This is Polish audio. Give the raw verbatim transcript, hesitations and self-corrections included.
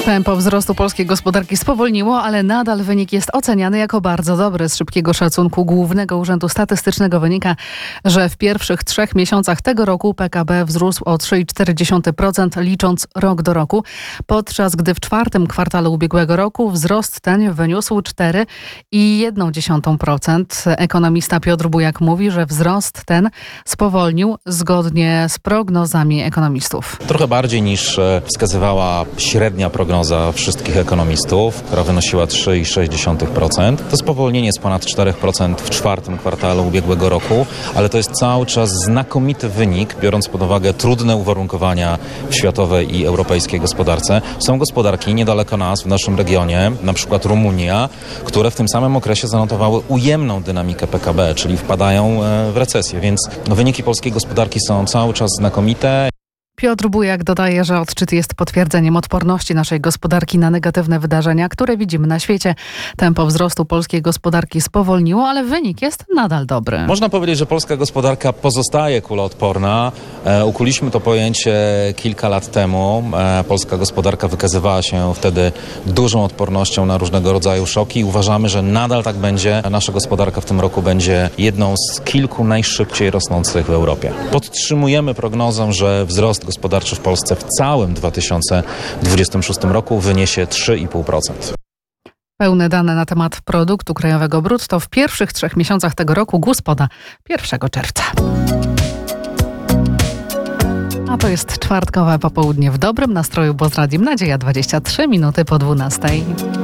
Tempo wzrostu polskiej gospodarki spowolniło, ale nadal wynik jest oceniany jako bardzo dobry. Z szybkiego szacunku Głównego Urzędu Statystycznego wynika, że w pierwszych trzech miesiącach tego roku P K B wzrósł o trzy i cztery dziesiąte procent licząc rok do roku, podczas gdy w czwartym kwartale ubiegłego roku wzrost ten wyniósł cztery i jedną dziesiątą procent. Ekonomista Piotr Bujak mówi, że wzrost ten spowolnił zgodnie z prognozami ekonomistów. Trochę bardziej niż wskazywała średnia prognoza wszystkich ekonomistów, która wynosiła trzy i sześć dziesiątych procent. To spowolnienie z ponad cztery procent w czwartym kwartale ubiegłego roku, ale to jest cały czas znakomity wynik, biorąc pod uwagę trudne uwarunkowania w światowej i europejskiej gospodarce. Są gospodarki niedaleko nas, w naszym regionie, na przykład Rumunia, które w tym samym okresie zanotowały ujemną dynamikę P K B, czyli wpadają w recesję, więc wyniki polskiej gospodarki są cały czas znakomite. Piotr Bujak dodaje, że odczyt jest potwierdzeniem odporności naszej gospodarki na negatywne wydarzenia, które widzimy na świecie. Tempo wzrostu polskiej gospodarki spowolniło, ale wynik jest nadal dobry. Można powiedzieć, że polska gospodarka pozostaje kuloodporna. E, ukuliśmy to pojęcie kilka lat temu. E, polska gospodarka wykazywała się wtedy dużą odpornością na różnego rodzaju szoki i uważamy, że nadal tak będzie. Nasza gospodarka w tym roku będzie jedną z kilku najszybciej rosnących w Europie. Podtrzymujemy prognozę, że wzrost gospodarczy w Polsce w całym dwa tysiące dwudziestym szóstym roku wyniesie trzy i pół procent. Pełne dane na temat produktu krajowego brutto w pierwszych trzech miesiącach tego roku GUS poda pierwszego czerwca. A to jest czwartkowe popołudnie w dobrym nastroju, bo z Radiem Nadzieja dwadzieścia trzy minuty po dwunastej.